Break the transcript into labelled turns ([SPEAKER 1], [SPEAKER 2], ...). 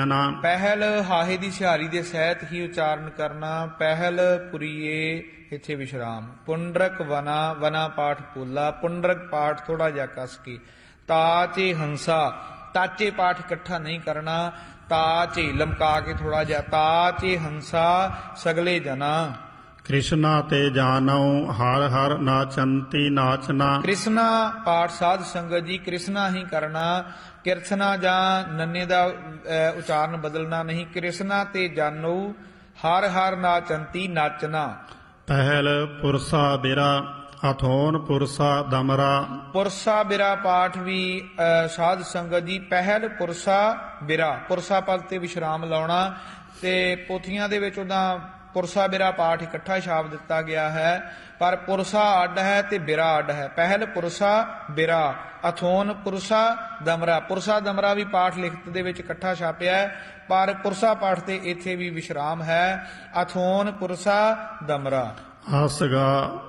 [SPEAKER 1] ਨਾਮ
[SPEAKER 2] ਪਹਿਲ ਹਾਹੇ ਦੀ ਸਿਹਾਰੀ ਦੇ ਸਹਿਤ ਹੀ ਉਚਾਰਨ ਕਰਨਾ। ਪਹਿਲ ਪੁਰੀਏ ਇੱਥੇ ਵਿਸ਼ਰਾਮ। ਪੁੰਡਰਕ ਵਨਾ, ਵਨਾ ਪਾਠ ਪੋਲਾ, ਪੁੰਡਰਕ ਪਾਠ ਥੋੜਾ ਜਿਹਾ ਕਸ ਕੇ। ਤਾਚੇ ਹੰਸਾ, ਤਾਚੇ ਪਾਠ ਇਕੱਠਾ ਨਹੀਂ ਕਰਨਾ, ਤਾਚੇ ਲਮਕਾ ਕੇ ਥੋੜਾ ਜਿਹਾ। ਤਾਚੇ ਹੰਸਾ ਸਗਲੇ ਜਨਾ।
[SPEAKER 1] ਕ੍ਰਿਸ਼ਨਾ ਤੇ ਜਾਨਉ ਹਰ ਹਰ ਨਾਚੰਤੀ ਨਾਚਨਾ।
[SPEAKER 2] ਕ੍ਰਿਸ਼ਨਾ ਪਾਠ ਸਾਧ ਸੰਗਤ ਜੀ ਕ੍ਰਿਸ਼ਨਾ ਹੀ ਕਰਨਾ। ਕਿਰਸਨਾ ਜਾਂ ਨੰਨੇ ਦਾ ਉਚਾਰਨ ਬਦਲਣਾ ਨਹੀਂ। ਕ੍ਰਿਸ਼ਨਾ ਤੇ ਜਾਨੋ ਹਰ ਹਰ ਨਾਚੰਤੀ ਨਾਚਨਾ।
[SPEAKER 1] ਪਹਿਲ ਪੁਰਸਾ ਬਿਰਾ ਹਥੋਨ ਪੁਰਸਾ ਦਮਰਾ।
[SPEAKER 2] ਪੁਰਸਾ ਬਿਰਾ ਪਾਠ ਵੀ ਸਾਧ ਸੰਗਤ ਜੀ ਪਹਿਲ ਪੁਰਸਾ ਬਿਰਾ, ਪੁਰਸਾ ਪਦ ਤੇ ਵਿਸ਼ਰਾਮ ਲਾਉਣਾ। ਤੇ ਪੋਥੀਆਂ ਦੇ ਵਿੱਚ ਉਹਦਾ ਪੁਰਸਾ ਬਿਰਾ ਪਾਠ ਇਕੱਠਾ ਛਾਪ ਦਿੱਤਾ ਗਿਆ ਹੈ, ਪਰ ਪੁਰਸਾ ਅੱਡ ਹੈ ਤੇ ਬਿਰਾ ਅੱਡ ਹੈ। ਪਹਿਲ ਪੁਰਸਾ ਬਿਰਾ, ਅਥੋਨ ਪੁਰਸਾ ਦਮਰਾ। ਪੁਰਸਾ ਦਮਰਾ ਵੀ ਪਾਠ ਲਿਖਤ ਦੇ ਵਿੱਚ ਇਕੱਠਾ ਛਾਪਿਆ ਹੈ, ਪਰ ਪੁਰਸਾ ਪਾਠ ਤੇ ਇੱਥੇ ਵੀ ਵਿਸ਼ਰਾਮ ਹੈ। ਅਥੋਨ ਪੁਰਸਾ ਦਮਰਾ।
[SPEAKER 1] ਆਸਗਾ